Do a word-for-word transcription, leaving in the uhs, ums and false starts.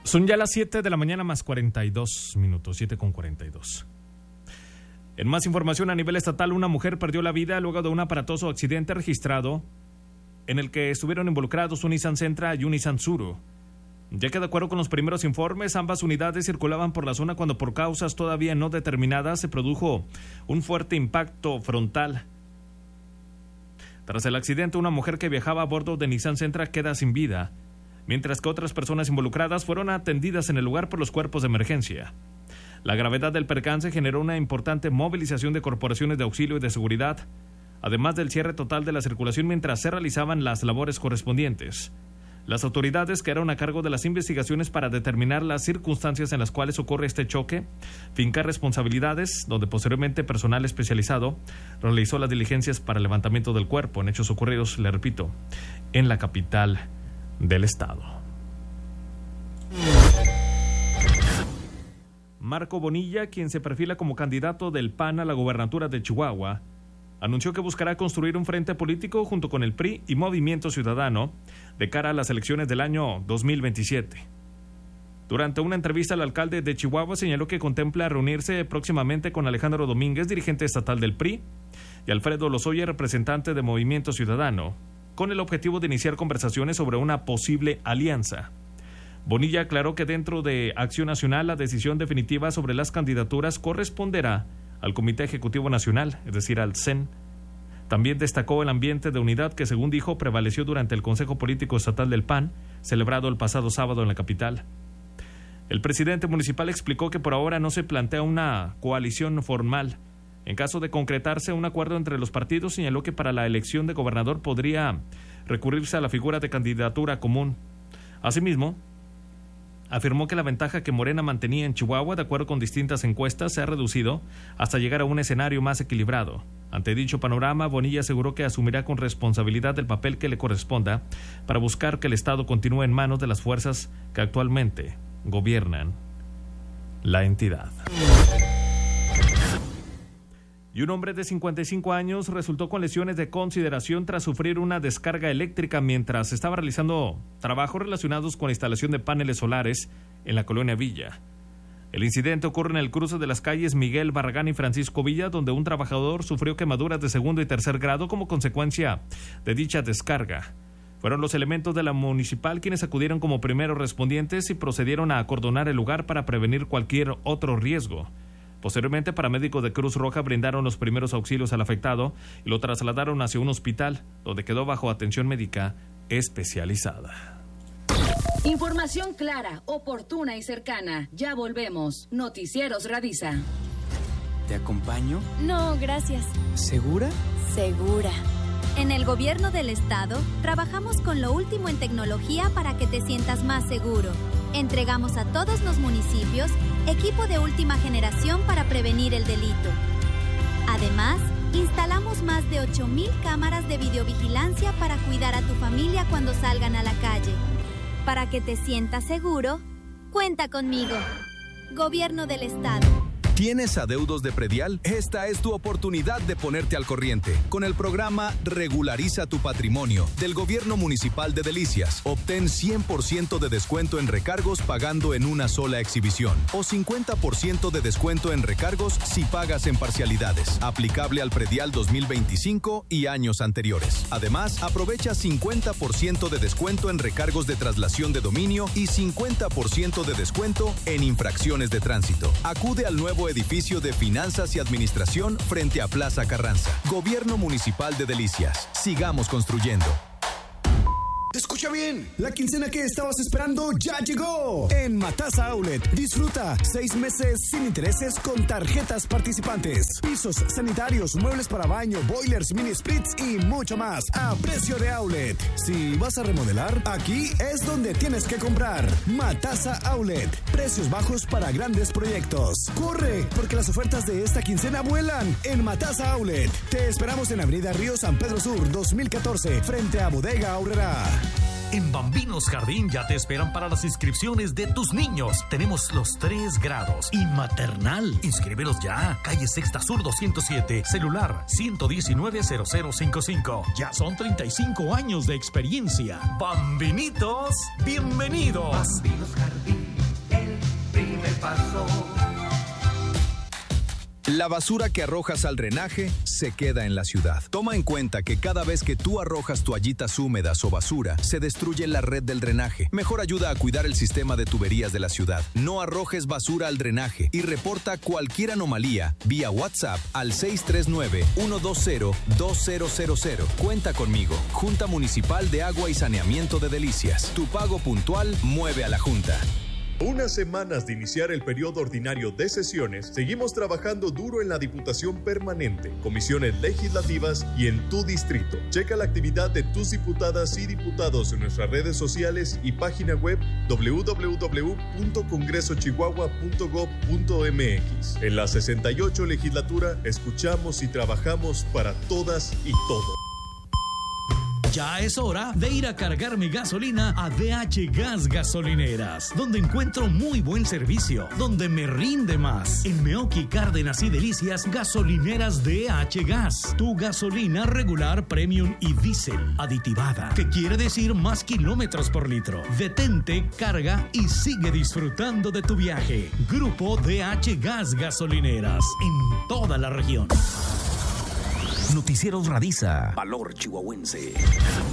Son ya las siete de la mañana más cuarenta y dos minutos, siete con cuarenta y dos. En más información a nivel estatal, una mujer perdió la vida luego de un aparatoso accidente registrado en el que estuvieron involucrados un Nissan Sentra y un Nissan Tsuru. Ya que de acuerdo con los primeros informes, ambas unidades circulaban por la zona cuando por causas todavía no determinadas se produjo un fuerte impacto frontal. Tras el accidente, una mujer que viajaba a bordo de Nissan Sentra queda sin vida, mientras que otras personas involucradas fueron atendidas en el lugar por los cuerpos de emergencia. La gravedad del percance generó una importante movilización de corporaciones de auxilio y de seguridad, además del cierre total de la circulación mientras se realizaban las labores correspondientes. Las autoridades quedaron a cargo de las investigaciones para determinar las circunstancias en las cuales ocurre este choque, fincar responsabilidades, donde posteriormente personal especializado realizó las diligencias para el levantamiento del cuerpo en hechos ocurridos, le repito, en la capital del estado. Marco Bonilla, quien se perfila como candidato del P A N a la gobernatura de Chihuahua, anunció que buscará construir un frente político junto con el P R I y Movimiento Ciudadano de cara a las elecciones del año dos mil veintisiete. Durante una entrevista, el alcalde de Chihuahua señaló que contempla reunirse próximamente con Alejandro Domínguez, dirigente estatal del P R I, y Alfredo Lozoya, representante de Movimiento Ciudadano, con el objetivo de iniciar conversaciones sobre una posible alianza. Bonilla aclaró que dentro de Acción Nacional la decisión definitiva sobre las candidaturas corresponderá al Comité Ejecutivo Nacional, es decir, al C E N. También destacó el ambiente de unidad que, según dijo, prevaleció durante el Consejo Político Estatal del P A N, celebrado el pasado sábado en la capital. El presidente municipal explicó que por ahora no se plantea una coalición formal. En caso de concretarse un acuerdo entre los partidos, señaló que para la elección de gobernador podría recurrirse a la figura de candidatura común. Asimismo, afirmó que la ventaja que Morena mantenía en Chihuahua, de acuerdo con distintas encuestas, se ha reducido hasta llegar a un escenario más equilibrado. Ante dicho panorama, Bonilla aseguró que asumirá con responsabilidad el papel que le corresponda para buscar que el Estado continúe en manos de las fuerzas que actualmente gobiernan la entidad. Y un hombre de cincuenta y cinco años resultó con lesiones de consideración tras sufrir una descarga eléctrica mientras estaba realizando trabajos relacionados con la instalación de paneles solares en la colonia Villa. El incidente ocurre en el cruce de las calles Miguel Barragán y Francisco Villa, donde un trabajador sufrió quemaduras de segundo y tercer grado como consecuencia de dicha descarga. Fueron los elementos de la municipal quienes acudieron como primeros respondientes y procedieron a acordonar el lugar para prevenir cualquier otro riesgo. Posteriormente, paramédicos de Cruz Roja brindaron los primeros auxilios al afectado y lo trasladaron hacia un hospital, donde quedó bajo atención médica especializada. Información clara, oportuna y cercana. Ya volvemos. Noticieros Radisa. ¿Te acompaño? No, gracias. ¿Segura? Segura. En el gobierno del estado, trabajamos con lo último en tecnología para que te sientas más seguro. Entregamos a todos los municipios equipo de última generación para prevenir el delito. Además, instalamos más de ocho mil cámaras de videovigilancia para cuidar a tu familia cuando salgan a la calle. Para que te sientas seguro, cuenta conmigo. Gobierno del Estado. ¿Tienes adeudos de predial? Esta es tu oportunidad de ponerte al corriente. Con el programa Regulariza tu Patrimonio del Gobierno Municipal de Delicias, obtén cien por ciento de descuento en recargos pagando en una sola exhibición o cincuenta por ciento de descuento en recargos si pagas en parcialidades. Aplicable al predial dos mil veinticinco y años anteriores. Además, aprovecha cincuenta por ciento de descuento en recargos de traslación de dominio y cincuenta por ciento de descuento en infracciones de tránsito. Acude al nuevo edificio de Finanzas y Administración frente a Plaza Carranza. Gobierno Municipal de Delicias. Sigamos construyendo. Escucha bien, la quincena que estabas esperando ya llegó. En Matasa Outlet, disfruta seis meses sin intereses con tarjetas participantes. Pisos sanitarios, muebles para baño, boilers, mini splits y mucho más a precio de outlet. Si vas a remodelar, aquí es donde tienes que comprar. Matasa Outlet, precios bajos para grandes proyectos. Corre, porque las ofertas de esta quincena vuelan en Matasa Outlet. Te esperamos en Avenida Río San Pedro Sur dos mil catorce, frente a Bodega Aurrera. En Bambinos Jardín ya te esperan para las inscripciones de tus niños. Tenemos los tres grados y maternal. Inscríbelos ya. Calle Sexta Sur doscientos siete. Celular ciento diecinueve cero cero cincuenta y cinco. Ya son treinta y cinco años de experiencia. Bambinitos, bienvenidos. Bambinos Jardín. La basura que arrojas al drenaje se queda en la ciudad. Toma en cuenta que cada vez que tú arrojas toallitas húmedas o basura, se destruye la red del drenaje. Mejor ayuda a cuidar el sistema de tuberías de la ciudad. No arrojes basura al drenaje y reporta cualquier anomalía vía WhatsApp al seis tres nueve, uno dos cero, dos cero cero cero. Cuenta conmigo. Junta Municipal de Agua y Saneamiento de Delicias. Tu pago puntual mueve a la Junta. Unas semanas de iniciar el periodo ordinario de sesiones, seguimos trabajando duro en la Diputación Permanente, comisiones legislativas y en tu distrito. Checa la actividad de tus diputadas y diputados en nuestras redes sociales y página web doble u doble u doble u punto congreso chihuahua punto gob punto eme equis. En la sesenta y ocho legislatura, escuchamos y trabajamos para todas y todos. Ya es hora de ir a cargar mi gasolina a D H Gas Gasolineras, donde encuentro muy buen servicio, donde me rinde más. En Meoqui, Cárdenas y Delicias, gasolineras D H Gas. Tu gasolina regular, premium y diésel aditivada, que quiere decir más kilómetros por litro. Detente, carga y sigue disfrutando de tu viaje. Grupo D H Gas Gasolineras, en toda la región. Noticieros Radiza, Valor Chihuahuense.